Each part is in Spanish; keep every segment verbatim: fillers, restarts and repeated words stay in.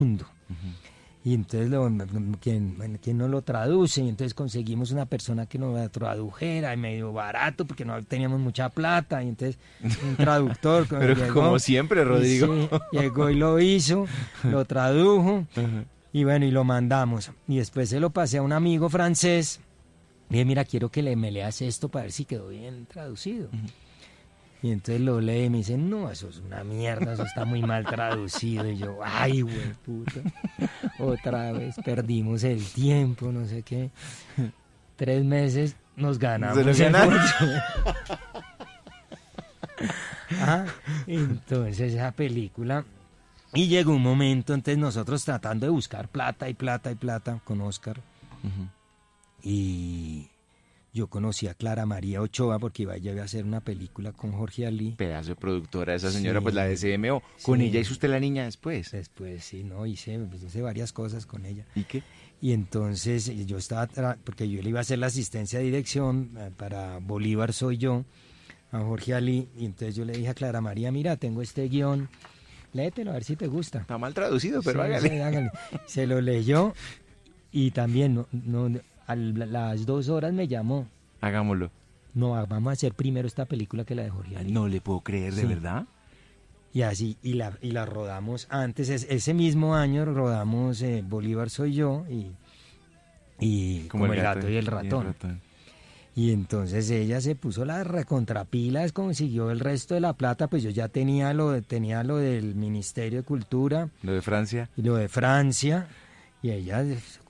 mundo. Y entonces lo, quien, bueno, quien nos lo traduce, y entonces conseguimos una persona que nos la tradujera, y medio barato, porque no teníamos mucha plata, y entonces un traductor. Pero llegó, como siempre, Rodrigo. Y sí, llegó y lo hizo, lo tradujo, Ajá. y bueno, y lo mandamos. Y después se lo pasé a un amigo francés, y dije, mira, quiero que le, me leas esto para ver si quedó bien traducido. Uh-huh. Y entonces lo lee y me dice, no, eso es una mierda, eso está muy mal traducido. Y yo, ay, güey, puta, otra vez perdimos el tiempo, no sé qué. Tres meses nos ganamos el ah, entonces esa película. Y llegó un momento, entonces nosotros tratando de buscar plata y plata y plata con Oscar. Uh-huh. Y... yo conocí a Clara María Ochoa porque iba a hacer una película con Jorge Ali. Pedazo de productora esa señora, sí, pues la de C M O. Sí. ¿Con ella hizo usted La Niña después? Después, sí, no, hice, pues, hice varias cosas con ella. ¿Y qué? Y entonces yo estaba, tra- porque yo le iba a hacer la asistencia de dirección eh, para Bolívar Soy Yo, a Jorge Ali, y entonces yo le dije a Clara María, mira, tengo este guión, léetelo a ver si te gusta. Está mal traducido, pero sí, hágale. Sí, hágale. Se lo leyó y también no, no, a las dos horas me llamó. Hagámoslo. No, vamos a hacer primero esta película que la de Jorge Ali. No le puedo creer, ¿de sí. verdad? Y así, y la, y la rodamos antes, es, ese mismo año rodamos eh, Bolívar Soy Yo y, y como, como el gato, gato y el ratón. Y el ratón. Y entonces ella se puso las recontrapilas, consiguió el resto de la plata, pues yo ya tenía lo, de, tenía lo del Ministerio de Cultura. Lo de Francia. Y lo de Francia, y ella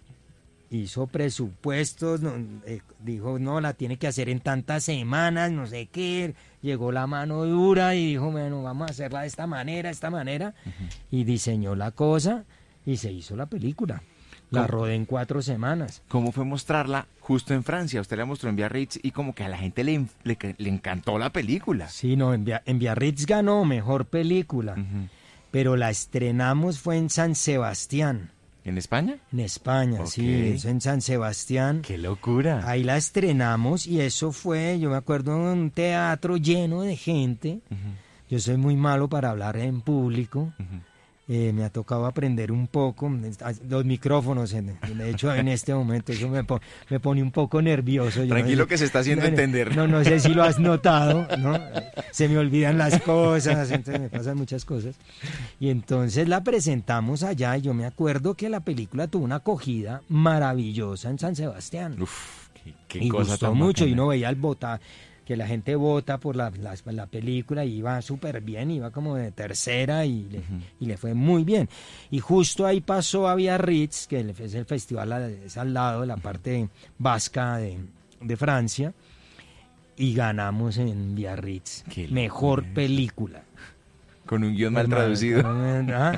hizo presupuestos, no, eh, dijo, no, la tiene que hacer en tantas semanas, no sé qué, llegó la mano dura y dijo, bueno, vamos a hacerla de esta manera, de esta manera, uh-huh. Y diseñó la cosa y se hizo la película. La rodé en cuatro semanas. ¿Cómo fue mostrarla justo en Francia? Usted la mostró en Biarritz y como que a la gente le, le, le encantó la película. Sí, no, en, en Biarritz ganó mejor película, uh-huh. Pero la estrenamos fue en San Sebastián. ¿En España? En España, okay. Sí, eso en San Sebastián. ¡Qué locura! Ahí la estrenamos y eso fue, yo me acuerdo, un teatro lleno de gente. Uh-huh. Yo soy muy malo para hablar en público. Uh-huh. Eh, me ha tocado aprender un poco, los micrófonos, en, de hecho en este momento eso me, po, me pone un poco nervioso. Yo Tranquilo no, que se está haciendo no, entender. No, no sé si lo has notado, ¿no? Se me olvidan las cosas, entonces me pasan muchas cosas. Y entonces la presentamos allá y yo me acuerdo que la película tuvo una acogida maravillosa en San Sebastián. Uf, qué, qué y cosa gustó tan mucho bacana. Y uno veía el bota que la gente vota por la, la, la película y iba súper bien, iba como de tercera y le, uh-huh. y le fue muy bien. Y justo ahí pasó a Biarritz, que es el festival, es al lado de la parte vasca de, de Francia, y ganamos en Biarritz. Mejor película. Con un guión mal traducido. ¿Ah?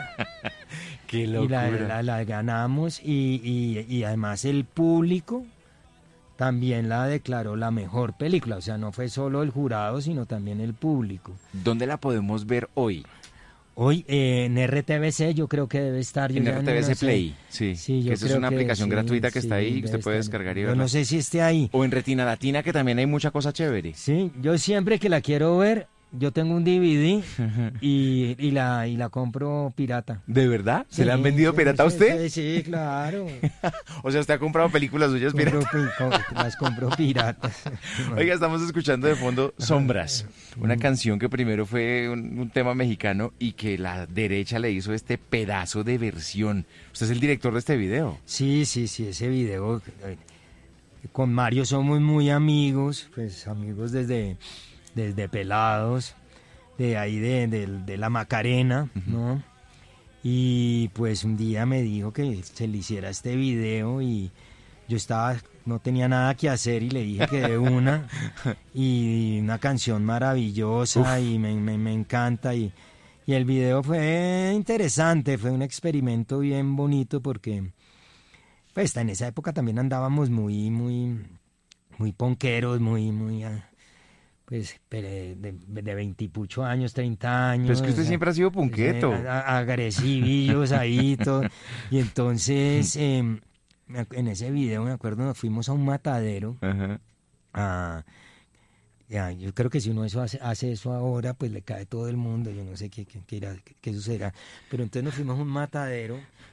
Qué locura. Y la, la, la ganamos y, y, y además el público también la declaró la mejor película, o sea, no fue solo el jurado, sino también el público. ¿Dónde la podemos ver hoy? Hoy eh, en R T V C yo creo que debe estar. En yo R T V C no Play, sí. sí yo que esa es una aplicación sí, gratuita que sí, está ahí, que usted puede estar. descargar y Yo verla. no sé si esté ahí. O en Retina Latina, que también hay mucha cosa chévere. Sí, yo siempre que la quiero ver, yo tengo un D V D y, y, la, y la compro pirata. ¿De verdad? ¿Se sí, la han vendido sí, pirata a sí, usted? Sí, sí, claro. O sea, usted ha comprado películas suyas compro, piratas. Las compro piratas. Oiga, estamos escuchando de fondo Sombras, una canción que primero fue un, un tema mexicano y que la derecha le hizo este pedazo de versión. ¿Usted es el director de este video? Sí, sí, sí, ese video. Con Mario somos muy amigos, pues amigos desde... desde pelados, de ahí de, de, de la Macarena, ¿no? Y pues un día me dijo que se le hiciera este video y yo estaba, no tenía nada que hacer y le dije que de una, y una canción maravillosa. Uf. Y me, me, me encanta y, y el video fue interesante, fue un experimento bien bonito porque pues en esa época también andábamos muy, muy, muy ponqueros, muy, muy... pues de, de veintipucho años, treinta años. Pero es que usted siempre ha sido punqueto. Pues, agresivillos ahí todo. Y entonces, eh, en ese video me acuerdo, nos fuimos a un matadero. Ajá. A, Ya, yo creo que si uno eso hace, hace eso ahora, pues le cae todo el mundo, yo no sé qué, qué, qué, irá- qué- qué sucederá. Pero entonces nos fuimos a un matadero